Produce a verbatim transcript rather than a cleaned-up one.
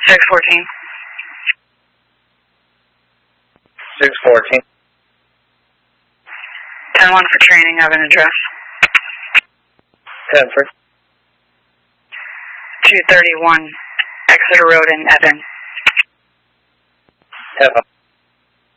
six fourteen. six fourteen. ten one for training, I have an address. ten for. two thirty-one Exeter Road in Evan. Evan.